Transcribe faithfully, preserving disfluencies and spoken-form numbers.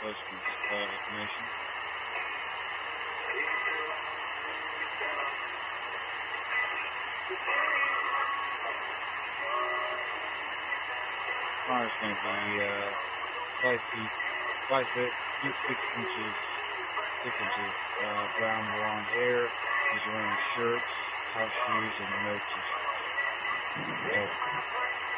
husband's uh, information. Tomorrow's going to be uh, five feet, five foot, feet six inches, six inches, uh, brown blonde hair. He's wearing shirts, house shoes, and no t-shirt. So,